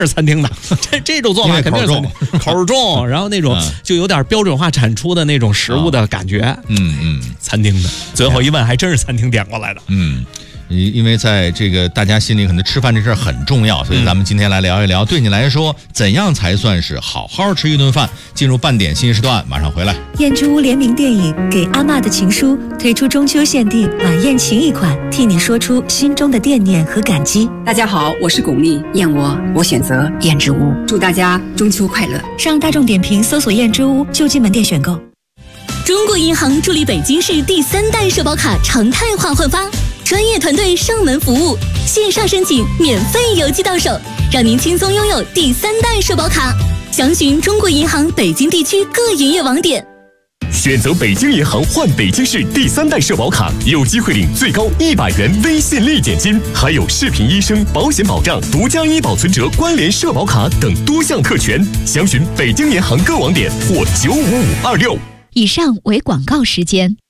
是餐厅的，这种做法肯定是口重，然后那种就有点标准化产出的那种食物的感觉。餐厅的。最后一问，还真是餐厅点过来的。 因为在这个大家心里可能吃饭这事儿很重要，所以咱们今天来聊一聊，对你来说怎样才算是好好吃一顿饭。进入半点新时段，马上回来。 燕之屋联名电影《给阿嬷的情书》推出中秋限定晚宴情谊款，替你说出心中的惦念和感激。 大家好，我是巩俐，燕我选择燕之屋，祝大家中秋快乐。 上大众点评搜索燕之屋就近门店选购。 中国银行助力北京市第3代社保卡常态化换发，专业团队上门服务，线上申请免费邮寄到手，让您轻松拥有第3代社保卡。详询中国银行北京地区各营业网点。 选择北京银行换北京市第3代社保卡，有机会领最高100元微信立减金，还有视频医生、保险保障、独家医保存折、关联社保卡等多项特权。详询北京银行各网点或95526。 以上为广告时间。